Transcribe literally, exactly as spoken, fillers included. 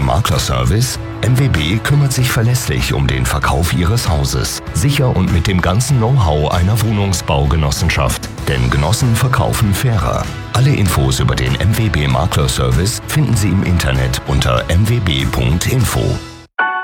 Maklerservice? M W B kümmert sich verlässlich um den Verkauf Ihres Hauses. Sicher und mit dem ganzen Know-how einer Wohnungsbaugenossenschaft. Denn Genossen verkaufen fairer. Alle Infos über den M W B Maklerservice finden Sie im Internet unter m w b punkt info.